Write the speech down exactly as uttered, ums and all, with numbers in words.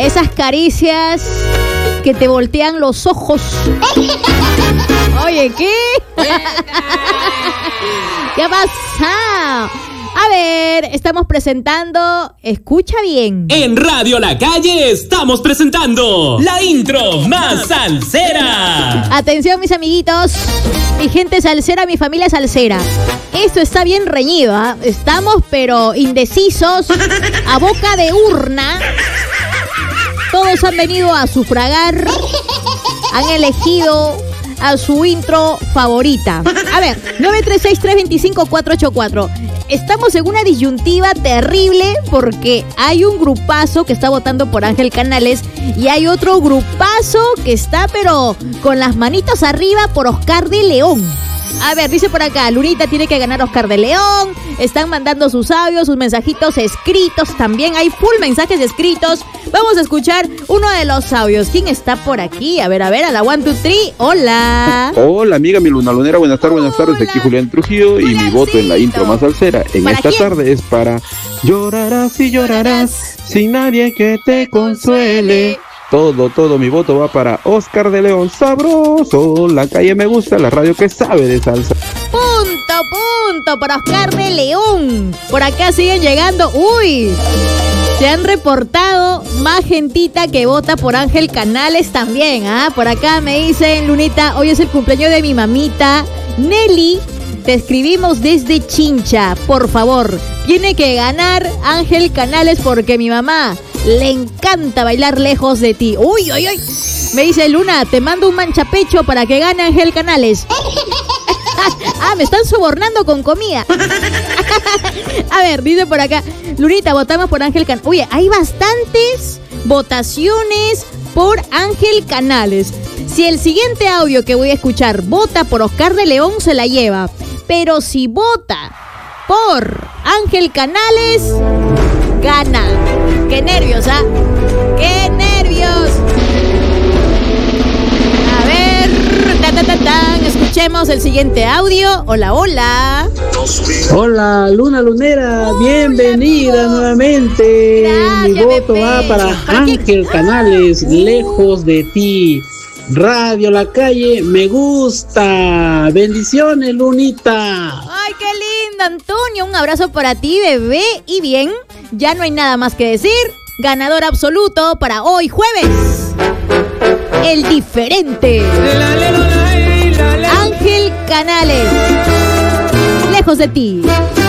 Esas caricias que te voltean los ojos. Oye, ¿qué? ¿Qué pasa? A ver, estamos presentando, escucha bien. En Radio La Calle estamos presentando la intro más salsera. Atención, mis amiguitos, mi gente salsera, mi familia salsera. Esto está bien reñido, ¿eh? Estamos pero indecisos, a boca de urna. Todos han venido a sufragar, han elegido a su intro favorita. A ver, nueve tres seis, tres dos cinco, cuatro ocho cuatro. Estamos en una disyuntiva terrible porque hay un grupazo que está votando por Ángel Canales y hay otro grupazo que está pero con las manitos arriba por Oscar de León. A ver, dice por acá, Lunita tiene que ganar Oscar de León. Están mandando sus audios, sus mensajitos escritos. También hay full mensajes escritos. Vamos a escuchar uno de los audios. ¿Quién está por aquí? A ver, a ver, a la one, two, three. Hola. Hola, amiga, mi luna lunera. Buenas tardes, buenas tardes. Hola. Aquí Julián Trujillo y mi voto en la intro más salsera en ¿Para esta quién? tarde es para llorarás y llorarás sin nadie que te consuele. Todo, todo mi voto va para Oscar de León, sabroso. La calle me gusta, la radio que sabe de salsa. Punto, punto para Oscar de León. Por acá siguen llegando. Uy, se han reportado más gentita que vota por Ángel Canales también. ¿Ah? Por acá me dicen, Lunita, hoy es el cumpleaños de mi mamita Nelly. Te escribimos desde Chincha. Por favor, tiene que ganar Ángel Canales porque mi mamá le encanta bailar lejos de ti. Uy, uy, uy. Me dice Luna, te mando un manchapecho para que gane Ángel Canales. Ah, me están sobornando con comida. A ver, dice por acá, Lunita, votamos por Ángel Canales. Oye, hay bastantes votaciones por Ángel Canales. Si el siguiente audio que voy a escuchar vota por Oscar de León, se la lleva. Pero si vota por Ángel Canales, gana. ¡Qué nervios, ah! ¡Qué nervios! A ver, ta, ta, ta, tan. Escuchemos el siguiente audio. Hola, hola. Hola, Luna Lunera, Hola, bienvenida amigos. nuevamente. Gracias, Mi voto bebé. va para ¿Para quién? Ángel Canales, Uh. lejos de ti. Radio La Calle, me gusta. Bendiciones, Lunita. ¡Ay, qué lindo, Antonio! Un abrazo para ti, bebé. Y bien, ya no hay nada más que decir. Ganador absoluto para hoy, jueves. El diferente. Ángel Canales. Lejos de ti.